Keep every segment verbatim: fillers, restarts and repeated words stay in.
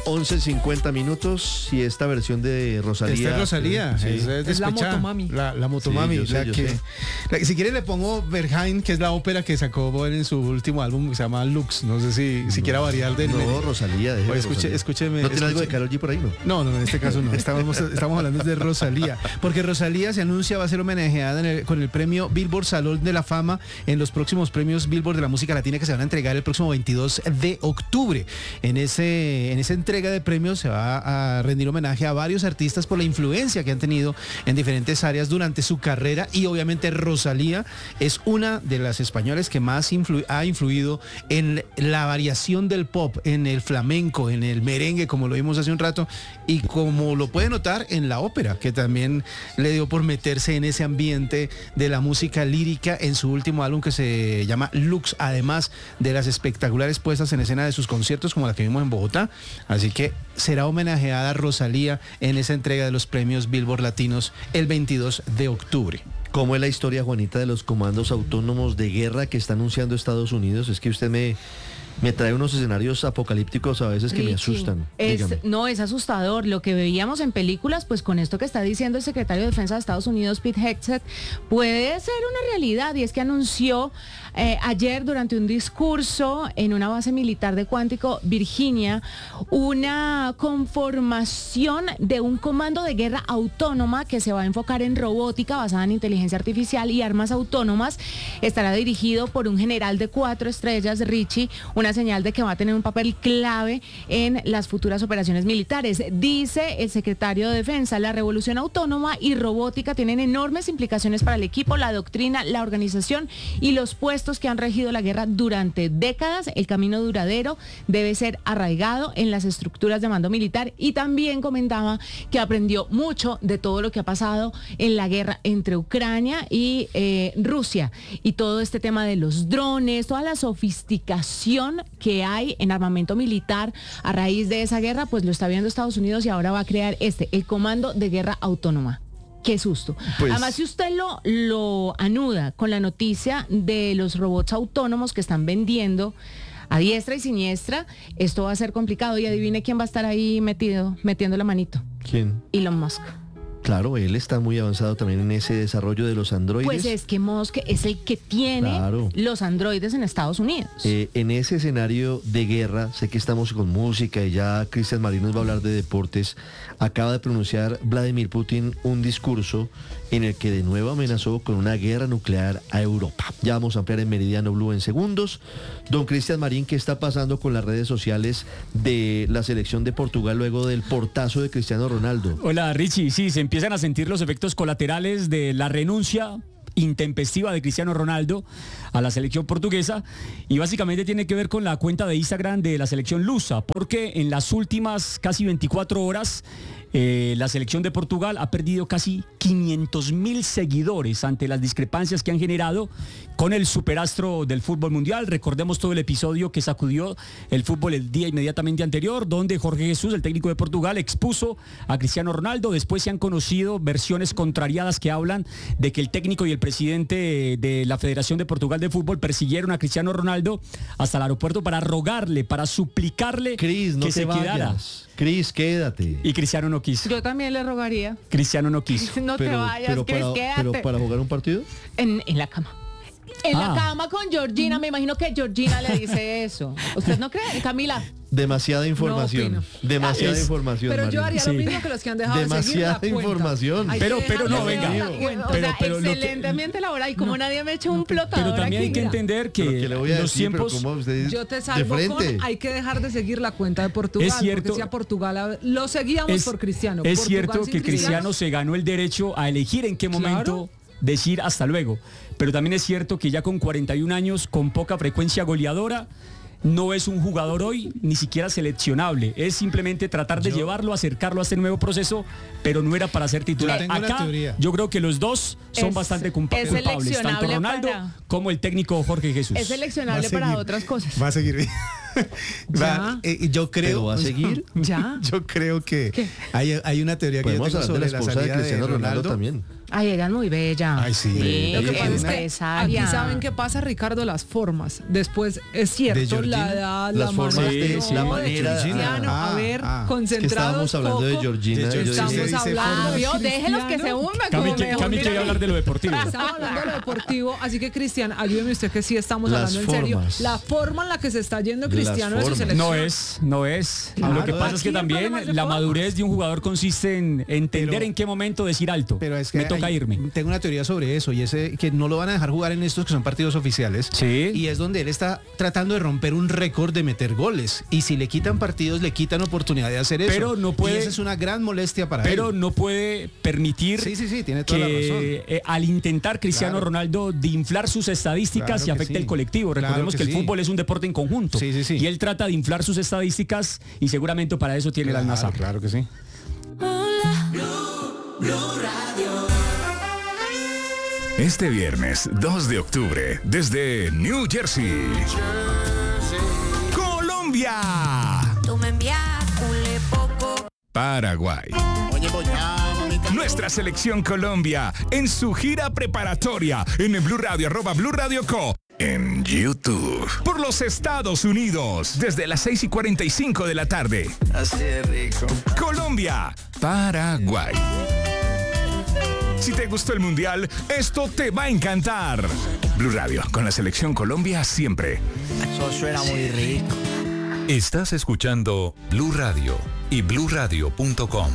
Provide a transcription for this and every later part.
once cincuenta minutos y esta versión de Rosalía. Esta es Rosalía, sí. es, es, es la motomami. La, la motomami, Sí, yo sé, la yo que, sé. la que si quiere le pongo Berghain, que es la ópera que sacó Boen en su último álbum que se llama Lux. No sé si, si quiera variar de No, Rosalía, déjeme Oye, escuche, Rosalía. escúcheme. ¿No tiene algo de escuche- Karol G por ahí, no? No, no, en este caso no. Estamos, estamos hablando de Rosalía. Porque Rosalía se anuncia va a ser homenajeada en el- con el premio Billboard Salón de la Fama en los próximos premios Billboard de la música latina que se van a entregar el próximo veintidós de octubre. En ese, en esa entrega de premios se va a rendir homenaje a varios artistas por la influencia que han tenido en diferentes áreas durante su carrera, y obviamente Rosalía es una de las españolas que más influ- ha influido en la variación del pop, en el flamenco, en el merengue, como lo vimos hace un rato, y como lo puede notar en la ópera, que también le dio por meterse en ese ambiente de la música lírica en su último álbum que se llama Lux, además de las espectaculares puestas en escena de sus conciertos como la que vimos en Bogotá. Así que será homenajeada Rosalía en esa entrega de los premios Billboard Latinos el veintidós de octubre. ¿Cómo es la historia, Juanita, de los comandos autónomos de guerra que está anunciando Estados Unidos? Es que usted me, me trae unos escenarios apocalípticos a veces que me Richie, asustan. es- Dígame. no, es asustador. Lo que veíamos en películas, pues con esto que está diciendo el secretario de Defensa de Estados Unidos, Pete Hegseth, puede ser una realidad. Y es que anunció eh, ayer durante un discurso en una base militar de Quantico, Virginia, una conformación de un comando de guerra autónoma que se va a enfocar en robótica basada en inteligencia artificial y armas autónomas. Estará dirigido por un general de cuatro estrellas, Richie, una señal de que va a tener un papel clave en las futuras operaciones militares. Dice el secretario de Defensa, la revolución autónoma y robótica tienen enormes implicaciones para el equipo, la doctrina, la organización y los puestos que han regido la guerra durante décadas. El camino duradero debe ser arraigado en las estructuras de mando militar, y también comentaba que aprendió mucho de todo lo que ha pasado en la guerra entre Ucrania y eh, Rusia, y todo este tema de los drones, toda la sofisticación que hay en armamento militar a raíz de esa guerra, pues lo está viendo Estados Unidos y ahora va a crear este, el Comando de Guerra Autónoma. Qué susto. Pues- Además, si usted lo, lo anuda con la noticia de los robots autónomos que están vendiendo a diestra y siniestra, esto va a ser complicado. Y adivine quién va a estar ahí metido, metiendo la manito. ¿Quién? Elon Musk. Claro, él está muy avanzado también en ese desarrollo de los androides. Pues es que Musk es el que tiene Claro. los androides en Estados Unidos. Eh, en ese escenario de guerra, sé que estamos con música y ya Cristian Marín nos va a hablar de deportes. Acaba de pronunciar Vladimir Putin un discurso en el que de nuevo amenazó con una guerra nuclear a Europa. Ya vamos a ampliar en Meridiano Blue en segundos. Don Cristian Marín, ¿qué está pasando con las redes sociales de la selección de Portugal luego del portazo de Cristiano Ronaldo? Hola Richie, sí, se empiezan a sentir los efectos colaterales de la renuncia intempestiva de Cristiano Ronaldo a la selección portuguesa, y básicamente tiene que ver con la cuenta de Instagram de la selección lusa, porque en las últimas casi veinticuatro horas eh, la selección de Portugal ha perdido casi quinientos mil seguidores ante las discrepancias que han generado con el superastro del fútbol mundial. Recordemos todo el episodio que sacudió el fútbol el día inmediatamente anterior, donde Jorge Jesús, el técnico de Portugal, expuso a Cristiano Ronaldo. Después se han conocido versiones contrariadas que hablan de que el técnico y el presidente de la Federación de Portugal de Fútbol persiguieron a Cristiano Ronaldo hasta el aeropuerto para rogarle, para suplicarle Cris, no que te se quedara. vayas. Cris, quédate. Y Cristiano no quiso. Yo también le rogaría. Cristiano no quiso. No te vayas, pero, Cris, para, quédate. pero para jugar un partido. En, en la cama. En Ah. la cama con Georgina, me imagino que Georgina le dice eso. ¿Usted no cree, Camila? Demasiada información. opino. Demasiada Es- información. Pero yo Marina. haría Sí. lo mismo que los que han dejado de seguir Demasiada la cuenta. información. Hay Pero- que pero dejar no, de venga. seguir la cuenta. O Pero- sea, pero lo que- excelente ambiente laboral. Y como nadie me ha hecho un plotador Pero también hay aquí. que entender que, Pero que le voy a los decir, pero tiempos... ¿cómo usted Yo te de salvo frente? con, hay que dejar de seguir la cuenta de Portugal. Es cierto- porque si a Portugal a- lo seguíamos Es, por Cristiano. es Portugal cierto sin que Cristiano se ganó el derecho a elegir en qué momento decir hasta luego. Pero también es cierto que ya con cuarenta y un años, con poca frecuencia goleadora, no es un jugador hoy ni siquiera seleccionable. Es simplemente tratar de Yo- llevarlo, acercarlo a este nuevo proceso, pero no era para ser titular. Yo tengo una Acá teoría. yo creo que los dos son Es- bastante culpa- es culpables, tanto seleccionable Ronaldo para- como el técnico Jorge Jesús. Es Va a seleccionable para seguir. otras cosas. Va a seguir bien. Va, eh, yo creo. ¿Pero va a seguir? ¿Ya? Yo creo que ¿Qué? hay, hay una teoría que yo Podemos tengo hablar de sobre la la esposa de salida de Cristiano Ronaldo Ronaldo. también. Ay, ella es muy bella. Ay, sí. Lo que Ella pasa es es que empresaria. aquí saben qué pasa, Ricardo, las formas. Después, es cierto, ¿De Georgina? la edad, Las la formas manera, de- no, la de manera- Cristiano. Ah, a ver, ah. Es que concentrados. estábamos hablando de Coco. Georgina. De yo Georgina. dije- Estamos dice hablando. formas. Vio, déjelos que se hundan Cami, como que- mejor. Cami quiere hablar de lo deportivo. Estamos hablando de lo deportivo, así que Cristian, ayúdeme usted que sí estamos Las hablando en serio. formas. La forma en la que se está yendo Las Cristiano de su formas. selección. No es, no es. Claro. Lo que pasa es que Aquí el también problema es de la forma. madurez de un jugador consiste en entender Pero- en qué momento decir alto. Pero es que Me toca hay- irme. Tengo una teoría sobre eso y es eh, que no lo van a dejar jugar en estos que son partidos oficiales. Sí. Y es donde él está tratando de romper un récord de meter goles. Y si le quitan partidos, le quitan oportunidad de hacer eso. Pero no puede- Y esa es una gran molestia para Pero él. no puede permitir Sí, sí, sí, tiene toda la razón. que eh, al intentar Cristiano Claro. Ronaldo de inflar sus estadísticas Claro y que afecta sí. el colectivo. Claro Recordemos que que, el sí. fútbol es un deporte en conjunto. Sí, sí, sí. Y él trata de inflar sus estadísticas y seguramente para eso tiene las Claro, NASA. claro que sí. Este viernes dos de octubre, desde New Jersey, Colombia, Tú me envías un poco. Paraguay. Nuestra selección Colombia en su gira preparatoria en el Blue Radio, arroba Blue Radio Co. En YouTube. Por los Estados Unidos, desde las seis y cuarenta y cinco de la tarde. Así de rico. Colombia, Paraguay. Si te gustó el Mundial, esto te va a encantar. Blue Radio, con la selección Colombia siempre. Eso suena muy rico. Estás escuchando Blue Radio y blue radio punto com.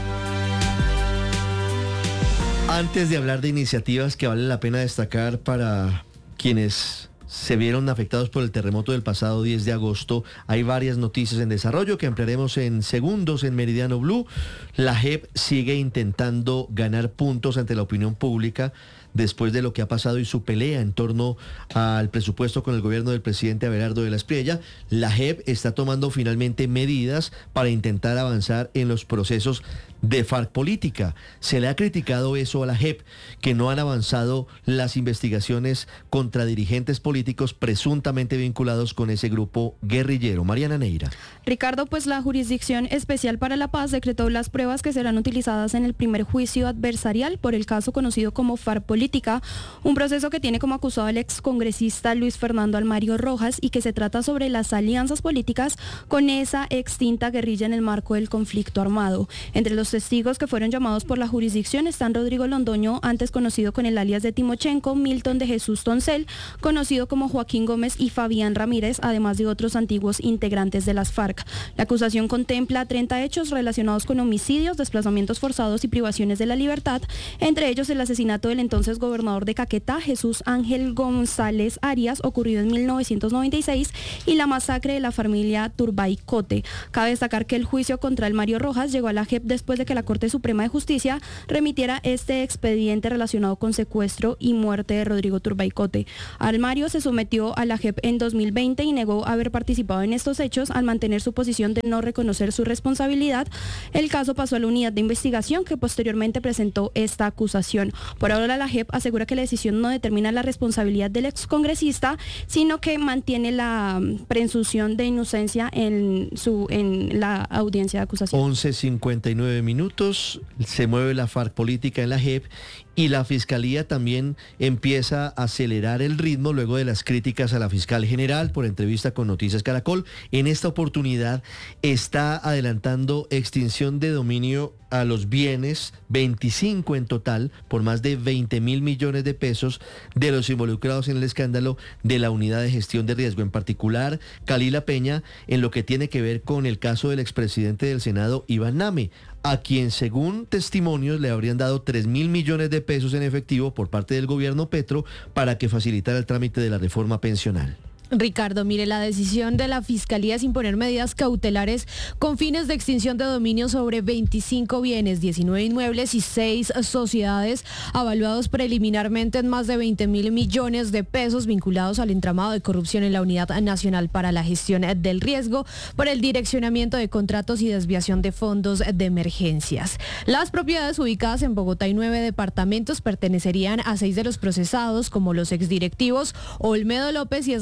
Antes de hablar de iniciativas que vale la pena destacar para quienes se vieron afectados por el terremoto del pasado diez de agosto, hay varias noticias en desarrollo que ampliaremos en segundos en Meridiano Blue. La J E P sigue intentando ganar puntos ante la opinión pública después de lo que ha pasado y su pelea en torno al presupuesto con el gobierno del presidente Abelardo de la Espriella. La J E P está tomando finalmente medidas para intentar avanzar en los procesos de FARC política. Se le ha criticado eso a la J E P, que no han avanzado las investigaciones contra dirigentes políticos presuntamente vinculados con ese grupo guerrillero. Mariana Neira. Ricardo, pues la Jurisdicción Especial para la Paz decretó las pruebas que serán utilizadas en el primer juicio adversarial por el caso conocido como FARC política, un proceso que tiene como acusado al excongresista Luis Fernando Almario Rojas y que se trata sobre las alianzas políticas con esa extinta guerrilla en el marco del conflicto armado. Entre los testigos que fueron llamados por la jurisdicción están Rodrigo Londoño, antes conocido con el alias de Timochenko, Milton de Jesús Toncel, conocido como Joaquín Gómez, y Fabián Ramírez, además de otros antiguos integrantes de las FARC. La acusación contempla treinta hechos relacionados con homicidios, desplazamientos forzados y privaciones de la libertad, entre ellos el asesinato del entonces gobernador de Caquetá, Jesús Ángel González Arias, ocurrido en mil novecientos noventa y seis, y la masacre de la familia Turbay Cote. Cabe destacar que el juicio contra el Mario Rojas llegó a la J E P después de que la Corte Suprema de Justicia remitiera este expediente relacionado con secuestro y muerte de Rodrigo Turbay Cote. Almario se sometió a la J E P en dos mil veinte y negó haber participado en estos hechos al mantener su posición de no reconocer su responsabilidad. El caso pasó a la unidad de investigación, que posteriormente presentó esta acusación. Por ahora la J E P asegura que la decisión no determina la responsabilidad del excongresista, sino que mantiene la mm, presunción de inocencia en su en la audiencia de acusación. once cincuenta y nueve minutos, se mueve la FARC política en la J E P y la Fiscalía también empieza a acelerar el ritmo luego de las críticas a la fiscal general por entrevista con Noticias Caracol. En esta oportunidad está adelantando extinción de dominio a los bienes, veinticinco en total, por más de veinte mil millones de pesos de los involucrados en el escándalo de la unidad de gestión de riesgo, en particular Calila Peña, en lo que tiene que ver con el caso del expresidente del Senado, Iván Name, a quien según testimonios le habrían dado tres mil millones de pesos en efectivo por parte del gobierno Petro para que facilitara el trámite de la reforma pensional. Ricardo, mire, la decisión de la Fiscalía es imponer medidas cautelares con fines de extinción de dominio sobre veinticinco bienes, diecinueve inmuebles y seis sociedades, evaluados preliminarmente en más de veinte mil millones de pesos vinculados al entramado de corrupción en la Unidad Nacional para la Gestión del Riesgo por el direccionamiento de contratos y desviación de fondos de emergencias. Las propiedades ubicadas en Bogotá y nueve departamentos pertenecerían a seis de los procesados, como los exdirectivos Olmedo López y Sneider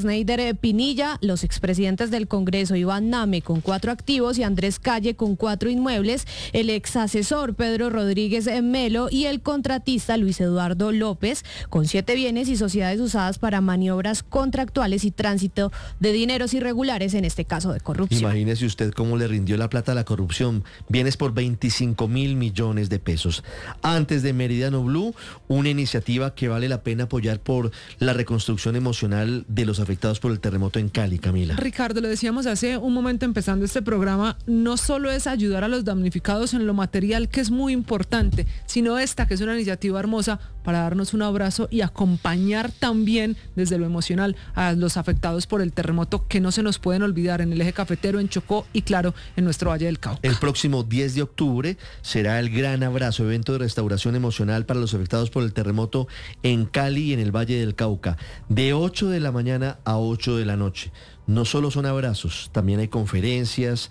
eh, Pinilla, los expresidentes del Congreso Iván Name con cuatro activos y Andrés Calle con cuatro inmuebles, el exasesor Pedro Rodríguez Melo y el contratista Luis Eduardo López con siete bienes y sociedades usadas para maniobras contractuales y tránsito de dineros irregulares, en este caso de corrupción. Imagínese usted cómo le rindió la plata a la corrupción. Bienes por veinticinco mil millones de pesos. Antes de Meridiano Blue, una iniciativa que vale la pena apoyar por la reconstrucción emocional de los afectados por el terremoto en Cali, Camila. Ricardo, lo decíamos hace un momento empezando este programa, no solo es ayudar a los damnificados en lo material, que es muy importante, sino esta, que es una iniciativa hermosa para darnos un abrazo y acompañar también desde lo emocional a los afectados por el terremoto, que no se nos pueden olvidar en el eje cafetero, en Chocó y claro, en nuestro Valle del Cauca. El próximo diez de octubre será el Gran Abrazo, evento de restauración emocional para los afectados por el terremoto en Cali y en el Valle del Cauca, de ocho de la mañana a ocho de la noche. No solo son abrazos, también hay conferencias,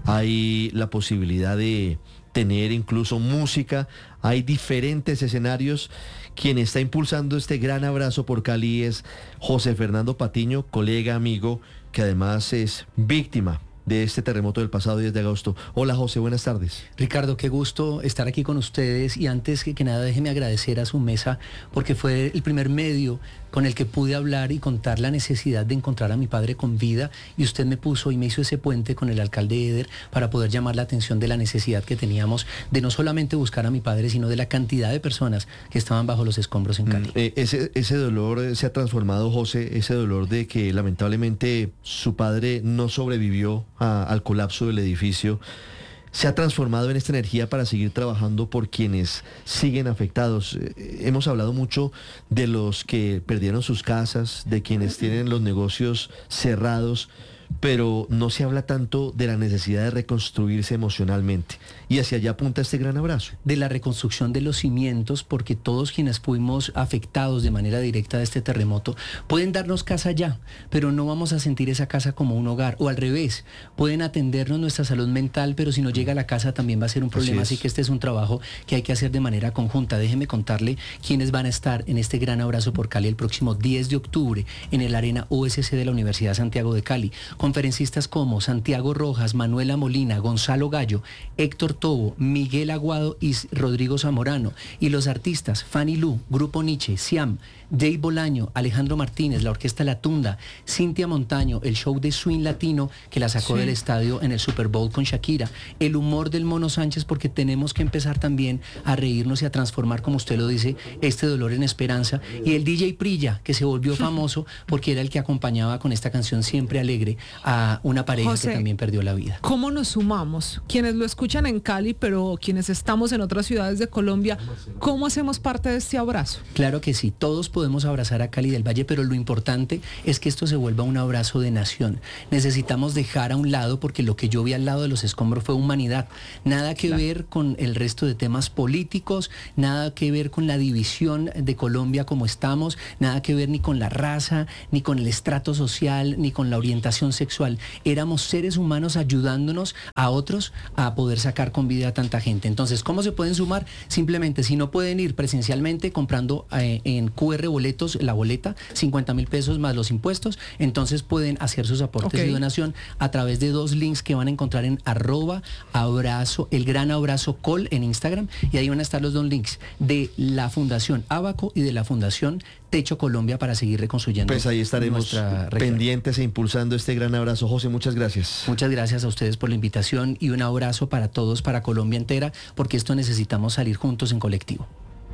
hay la posibilidad de tener incluso música, hay diferentes escenarios. Quien está impulsando este Gran Abrazo por Cali es José Fernando Patiño, colega, amigo, que además es víctima de este terremoto del pasado diez de agosto. Hola José, buenas tardes. Ricardo, qué gusto estar aquí con ustedes y antes que, que nada déjeme agradecer a su mesa porque fue el primer medio con el que pude hablar y contar la necesidad de encontrar a mi padre con vida y usted me puso y me hizo ese puente con el alcalde Eder para poder llamar la atención de la necesidad que teníamos de no solamente buscar a mi padre, sino de la cantidad de personas que estaban bajo los escombros en Cali. Mm, eh, ese, ese dolor eh, se ha transformado, José, ese dolor de que lamentablemente su padre no sobrevivió a, al colapso del edificio, se ha transformado en esta energía para seguir trabajando por quienes siguen afectados. Eh, hemos hablado mucho de los que perdieron sus casas, de quienes tienen los negocios cerrados, pero no se habla tanto de la necesidad de reconstruirse emocionalmente. Y hacia allá apunta este Gran Abrazo. De la reconstrucción de los cimientos, porque todos quienes fuimos afectados de manera directa de este terremoto pueden darnos casa ya, pero no vamos a sentir esa casa como un hogar. O al revés, pueden atendernos nuestra salud mental, pero si no llega a la casa también va a ser un problema. Así, Así que este es un trabajo que hay que hacer de manera conjunta. Déjeme contarle quiénes van a estar en este Gran Abrazo por Cali el próximo diez de octubre en el Arena U S C de la Universidad Santiago de Cali. Conferencistas como Santiago Rojas, Manuela Molina, Gonzalo Gallo, Héctor Tobo, Miguel Aguado y Rodrigo Zamorano. Y los artistas Fanny Lu, Grupo Nietzsche, Siam, Dave Bolaño, Alejandro Martínez, la Orquesta La Tunda, Cintia Montaño, el show de swing latino que la sacó sí. del estadio en el Super Bowl con Shakira, el humor del Mono Sánchez, porque tenemos que empezar también a reírnos y a transformar, como usted lo dice, este dolor en esperanza, y el D J Prilla, que se volvió famoso porque era el que acompañaba con esta canción Siempre Alegre a una pareja José, que también perdió la vida. ¿Cómo nos sumamos? Quienes lo escuchan en Cali, pero quienes estamos en otras ciudades de Colombia, ¿cómo hacemos parte de este abrazo? Claro que sí, todos podemos abrazar a Cali del Valle, pero lo importante es que esto se vuelva un abrazo de nación. Necesitamos dejar a un lado, porque lo que yo vi al lado de los escombros fue humanidad. Nada que claro. ver con el resto de temas políticos, nada que ver con la división de Colombia como estamos, nada que ver ni con la raza, ni con el estrato social, ni con la orientación sexual. Éramos seres humanos ayudándonos a otros a poder sacar con vida a tanta gente. Entonces, ¿cómo se pueden sumar? Simplemente, si no pueden ir presencialmente comprando eh, en Q R boletos, la boleta, cincuenta mil pesos más los impuestos, entonces pueden hacer sus aportes okay. de donación a través de dos links que van a encontrar en arroba abrazo, el gran abrazo col en Instagram, y ahí van a estar los dos links de la Fundación Abaco y de la Fundación Techo Colombia para seguir reconstruyendo. Pues ahí estaremos pendientes e impulsando este Gran Abrazo. José, muchas gracias. Muchas gracias a ustedes por la invitación y un abrazo para todos, para Colombia entera, porque esto necesitamos salir juntos en colectivo.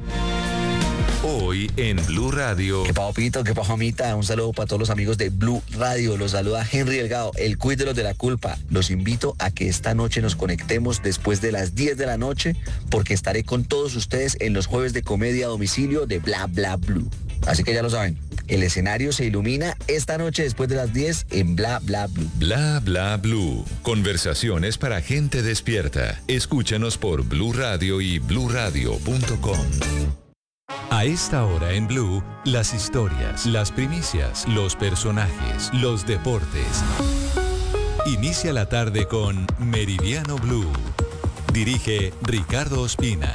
Hoy en Blue Radio. ¿Qué pa' Pito? ¿Qué pa' Jomita? Un saludo para todos los amigos de Blue Radio. Los saluda Henry Delgado, el quiz de los de la culpa. Los invito a que esta noche nos conectemos después de las diez de la noche, porque estaré con todos ustedes en los jueves de comedia a domicilio de Bla Bla Blue. Así que ya lo saben, el escenario se ilumina esta noche después de las diez en Bla Bla Blue. Bla Bla Blue. Conversaciones para gente despierta. Escúchanos por Blue Radio y blue radio punto com. A esta hora en Blue, las historias, las primicias, los personajes, los deportes. Inicia la tarde con Meridiano Blue. Dirige Ricardo Ospina.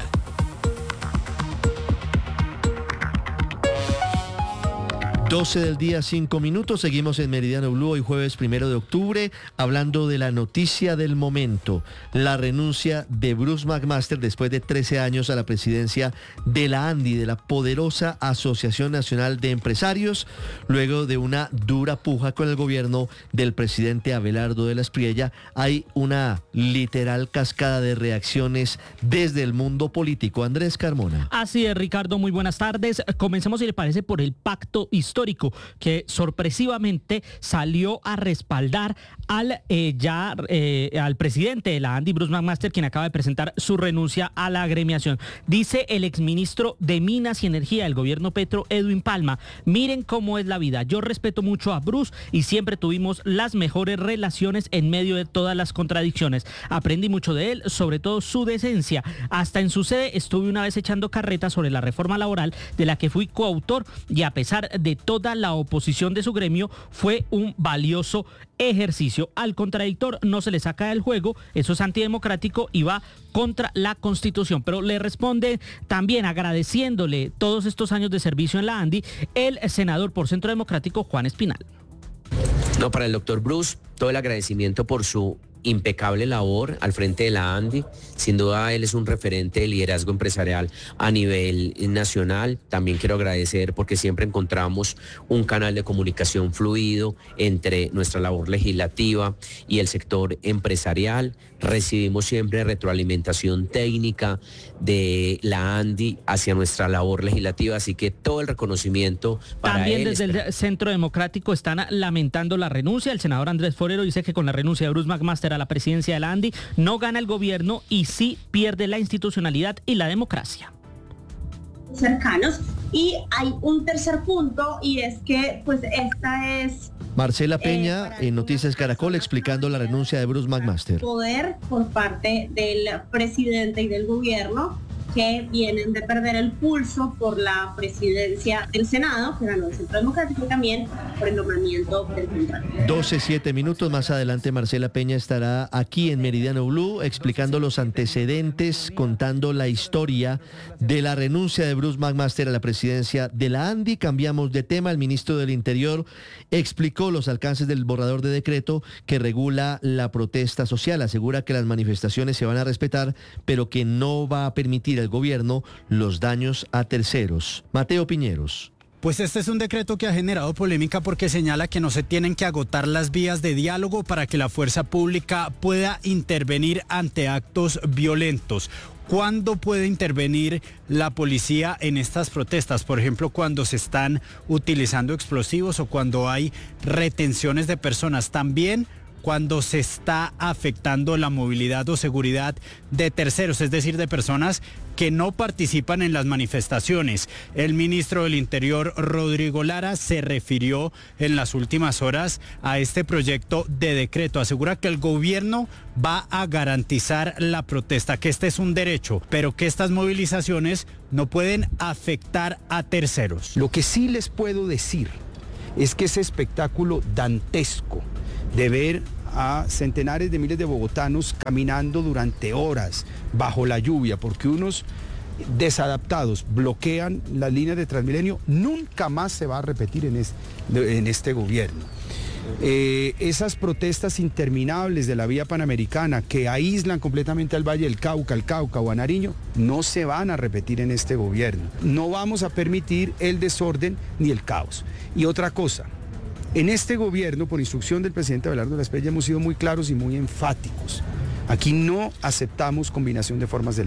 doce del día, cinco minutos, seguimos en Meridiano Blue, hoy jueves primero de octubre, hablando de la noticia del momento, la renuncia de Bruce McMaster después de trece años a la presidencia de la ANDI, de la poderosa Asociación Nacional de Empresarios, luego de una dura puja con el gobierno del presidente Abelardo de la Espriella. Hay una literal cascada de reacciones desde el mundo político. Andrés Carmona. Así es, Ricardo, muy buenas tardes. Comencemos, si le parece, por el pacto histórico que sorpresivamente salió a respaldar al eh, ya eh, al presidente de la ANDI, Bruce McMaster, quien acaba de presentar su renuncia a la agremiación. Dice el exministro de Minas y Energía del gobierno Petro, Edwin Palma: miren cómo es la vida, yo respeto mucho a Bruce y siempre tuvimos las mejores relaciones en medio de todas las contradicciones. Aprendí mucho de él, sobre todo su decencia. Hasta en su sede estuve una vez echando carreta sobre la reforma laboral de la que fui coautor, y a pesar de toda la oposición de su gremio, fue un valioso ejercicio. Al contradictor no se le saca del juego, eso es antidemocrático y va contra la Constitución. Pero le responde también, agradeciéndole todos estos años de servicio en la ANDI, el senador por Centro Democrático, Juan Espinal. No, para el doctor Bruce, todo el agradecimiento por su impecable labor al frente de la ANDI. Sin duda él es un referente de liderazgo empresarial a nivel nacional. También quiero agradecer porque siempre encontramos un canal de comunicación fluido entre nuestra labor legislativa y el sector empresarial. Recibimos siempre retroalimentación técnica de la ANDI hacia nuestra labor legislativa, así que todo el reconocimiento para También él. Desde el Centro Democrático están lamentando la renuncia. El senador Andrés Forero dice que con la renuncia de Bruce McMaster a la presidencia de la ANDI no gana el gobierno y sí pierde la institucionalidad y la democracia. Cercanos. Y hay un tercer punto, y es que pues esta es Marcela Peña eh, en Noticias Caracol explicando la renuncia de Bruce McMaster. Poder por parte del presidente y del gobierno, que vienen de perder el pulso por la presidencia del Senado, que ganó el Centro Democrático, y también por el nombramiento del contrato. doce, siete minutos más adelante, Marcela Peña estará aquí en Meridiano Blue explicando los antecedentes, contando la historia de la renuncia de Bruce McMaster a la presidencia de la ANDI. Cambiamos de tema. El ministro del Interior explicó los alcances del borrador de decreto que regula la protesta social. Asegura que las manifestaciones se van a respetar, pero que no va a permitir al gobierno los daños a terceros. Mateo Piñeros. Pues este es un decreto que ha generado polémica porque señala que no se tienen que agotar las vías de diálogo para que la fuerza pública pueda intervenir ante actos violentos. ¿Cuándo puede intervenir la policía en estas protestas? Por ejemplo, cuando se están utilizando explosivos o cuando hay retenciones de personas. También cuando se está afectando la movilidad o seguridad de terceros, es decir, de personas que no participan en las manifestaciones. El ministro del Interior, Rodrigo Lara, se refirió en las últimas horas a este proyecto de decreto. Asegura que el gobierno va a garantizar la protesta, que este es un derecho, pero que estas movilizaciones no pueden afectar a terceros. Lo que sí les puedo decir es que ese espectáculo dantesco de ver a centenares de miles de bogotanos caminando durante horas bajo la lluvia porque unos desadaptados bloquean las líneas de Transmilenio, nunca más se va a repetir en este, en este gobierno. Eh, esas protestas interminables de la vía panamericana que aíslan completamente al Valle del Cauca, al Cauca o a Nariño, no se van a repetir en este gobierno. No vamos a permitir el desorden ni el caos. Y otra cosa, en este gobierno, por instrucción del presidente Abelardo de la Espriella, hemos sido muy claros y muy enfáticos. Aquí no aceptamos combinación de formas de